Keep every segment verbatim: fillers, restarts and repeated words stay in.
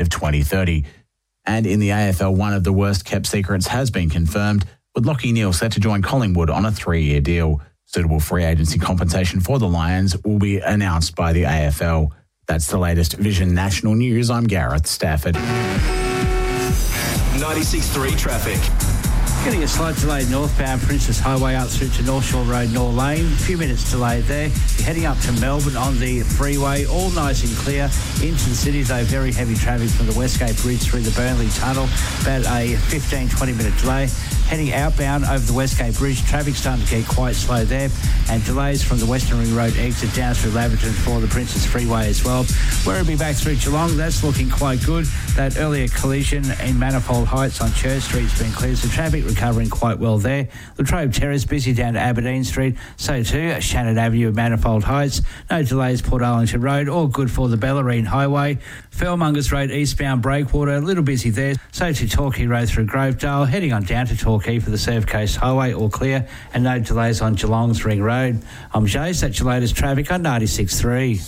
of twenty thirty. And in the A F L, one of the worst-kept secrets has been confirmed, with Lachie Neale set to join Collingwood on a three-year deal. Suitable free agency compensation for the Lions will be announced by the A F L. That's the latest Vision National News. I'm Gareth Stafford. ninety-six point three traffic. Getting a slight delay northbound Princess Highway up through to North Shore Road, North Lane. A few minutes delayed there. You're heading up to Melbourne on the freeway, all nice and clear. Into the city, though, very heavy traffic from the Westgate Bridge through the Burnley Tunnel. About a fifteen, twenty minute delay. Heading outbound over the Westgate Bridge, traffic starting to get quite slow there. And delays from the Western Ring Road exit down through Laverton for the Princess Freeway as well. Werribee back through Geelong, that's looking quite good. That earlier collision in Manifold Heights on Church Street's been cleared, so traffic recovering quite well there. Latrobe Terrace busy down to Aberdeen Street, so too Shannon Avenue and Manifold Heights. No delays Port Arlington Road, all good for the Bellarine Highway. Fellmongers Road eastbound Breakwater, a little busy there. So too Torquay Road through Grovedale, heading on down to Torquay for the Surf Coast Highway, all clear, and no delays on Geelong's Ring Road. I'm Jace, that's your latest traffic on ninety-six point three.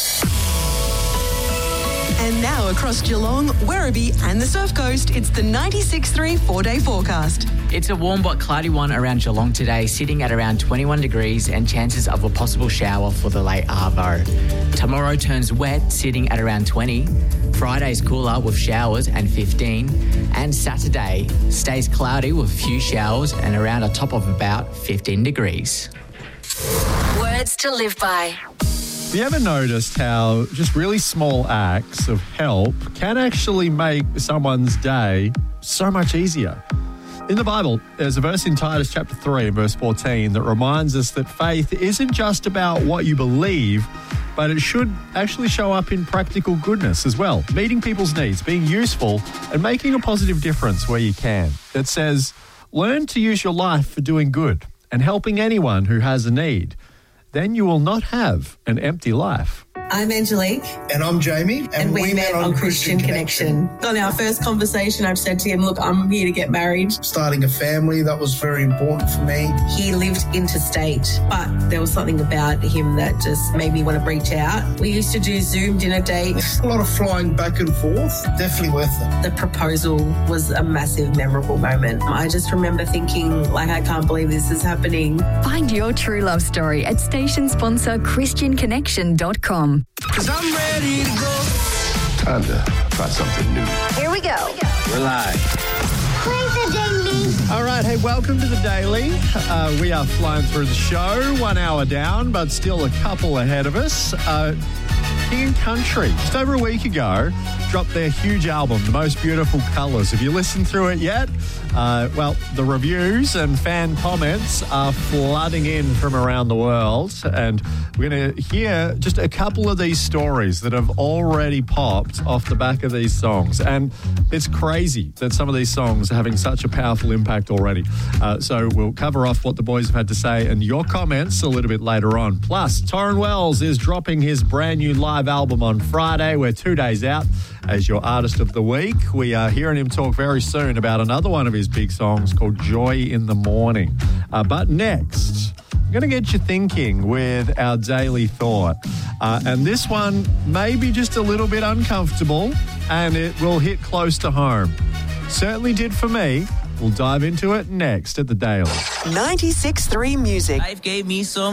And now across Geelong, Werribee and the Surf Coast, it's the ninety-six point three four-day forecast. It's a warm but cloudy one around Geelong today, sitting at around twenty-one degrees and chances of a possible shower for the late arvo. Tomorrow turns wet, sitting at around twenty. Friday's cooler with showers and fifteen. And Saturday stays cloudy with a few showers and around a top of about fifteen degrees. Words to live by. Have you ever noticed how just really small acts of help can actually make someone's day so much easier? In the Bible, there's a verse in Titus chapter three and verse fourteen that reminds us that faith isn't just about what you believe, but it should actually show up in practical goodness as well. Meeting people's needs, being useful, and making a positive difference where you can. It says, learn to use your life for doing good and helping anyone who has a need. Then you will not have an empty life. I'm Angelique. And I'm Jamie. And, and we, we met, met on, on Christian, Christian Connection. Connection. On our first conversation, I've said to him, look, I'm here to get married. Starting a family, that was very important for me. He lived interstate, but there was something about him that just made me want to reach out. We used to do Zoom dinner dates. A lot of flying back and forth. Definitely worth it. The proposal was a massive, memorable moment. I just remember thinking, like, I can't believe this is happening. Find your true love story at station sponsor christian connection dot com. Cause I'm ready to go. Time to try something new. Here we go. We're live. Play the Daily. All right, hey, welcome to the Daily. Uh, we are flying through the show, one hour down, but still a couple ahead of us. Uh, King and Country, just over a week ago, dropped their huge album, The Most Beautiful Colours. Have you listened through it yet? Uh, well, the reviews and fan comments are flooding in from around the world, and we're going to hear just a couple of these stories that have already popped off the back of these songs. And it's crazy that some of these songs are having such a powerful impact already. Uh, so we'll cover off what the boys have had to say and your comments a little bit later on. Plus, Torrin Wells is dropping his brand new live album on Friday. We're two days out as your Artist of the Week. We are hearing him talk very soon about another one of his big songs called Joy in the Morning. Uh, but next, I'm going to get you thinking with our daily thought. Uh, and this one may be just a little bit uncomfortable, and it will hit close to home. Certainly did for me. We'll dive into it next at the Daily. ninety-six point three Music. Life gave me so